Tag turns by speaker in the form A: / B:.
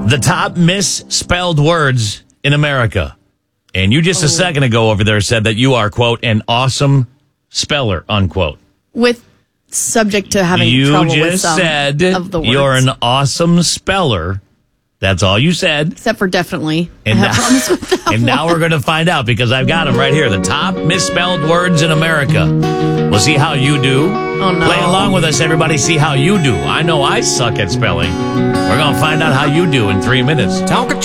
A: The top misspelled words in America. And you just a second ago over there said that you are, quote, an awesome speller, unquote.
B: With subject to having trouble with some
A: said
B: of the words.
A: You're an awesome speller. That's all you said.
B: Except for definitely.
A: And,
B: I have problems with that
A: and now we're going to find out because I've got them right here. The top misspelled words in America. We'll see how you do.
B: Oh, no.
A: Play along with us, everybody. See how you do. I know I suck at spelling. We're going to find out how you do in 3 minutes.
C: Tonka